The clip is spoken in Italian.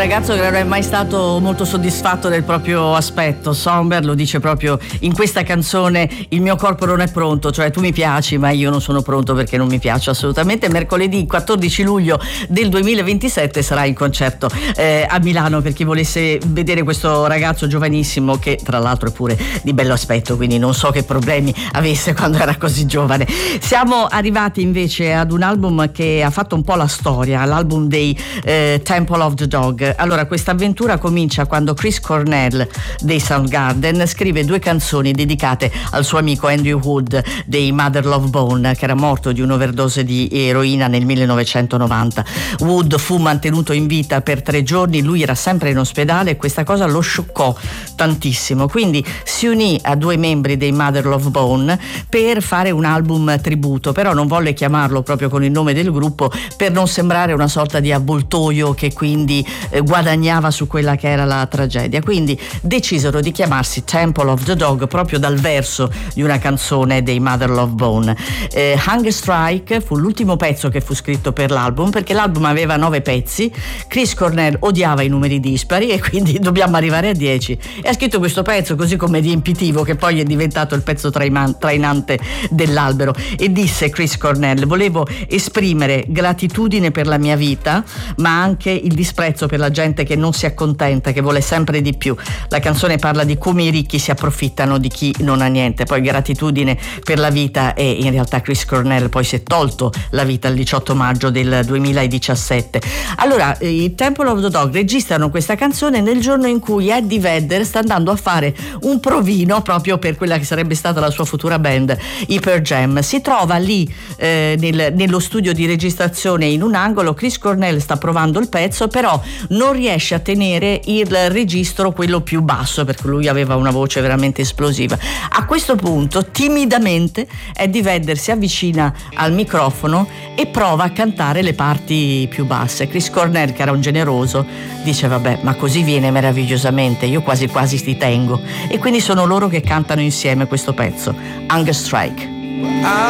ragazzo che non è mai stato molto soddisfatto del proprio aspetto. Somber lo dice proprio in questa canzone: il mio corpo non è pronto, cioè tu mi piaci ma io non sono pronto perché non mi piaccio assolutamente. Mercoledì 14 luglio del 2027 sarà in concerto a Milano, per chi volesse vedere questo ragazzo giovanissimo, che tra l'altro è pure di bello aspetto, quindi non so che problemi avesse quando era così giovane. Siamo arrivati invece ad un album che ha fatto un po' la storia, l'album dei Temple of the Dog. Allora, questa avventura comincia quando Chris Cornell dei Soundgarden scrive 2 canzoni dedicate al suo amico Andrew Wood dei Mother Love Bone, che era morto di un'overdose di eroina nel 1990. Wood fu mantenuto in vita per 3 giorni, lui era sempre in ospedale e questa cosa lo scioccò tantissimo, quindi si unì a 2 membri dei Mother Love Bone per fare un album tributo, però non volle chiamarlo proprio con il nome del gruppo per non sembrare una sorta di avvoltoio che quindi guadagnava su quella che era la tragedia. Quindi decisero di chiamarsi Temple of the Dog proprio dal verso di una canzone dei Mother Love Bone. Hunger Strike fu l'ultimo pezzo che fu scritto per l'album, perché l'album aveva 9 pezzi. Chris Cornell odiava i numeri dispari e quindi dobbiamo arrivare a 10, e ha scritto questo pezzo così come riempitivo, che poi è diventato il pezzo trainante dell'albero. E disse Chris Cornell: volevo esprimere gratitudine per la mia vita, ma anche il disprezzo per la gente che non si accontenta, che vuole sempre di più. La canzone parla di come i ricchi si approfittano di chi non ha niente. Poi gratitudine per la vita, e in realtà Chris Cornell poi si è tolto la vita il 18 maggio del 2017. Allora, i Temple of the Dog registrano questa canzone nel giorno in cui Eddie Vedder sta andando a fare un provino proprio per quella che sarebbe stata la sua futura band, i Pearl Jam. Si trova lì nello studio di registrazione in un angolo. Chris Cornell sta provando il pezzo, però non riesce a tenere il registro quello più basso, perché lui aveva una voce veramente esplosiva. A questo punto, timidamente, Eddie Vedder si avvicina al microfono e prova a cantare le parti più basse. Chris Cornell, che era un generoso, dice: vabbè, ma così viene meravigliosamente, io quasi quasi ti tengo. E quindi sono loro che cantano insieme questo pezzo, Hunger Strike.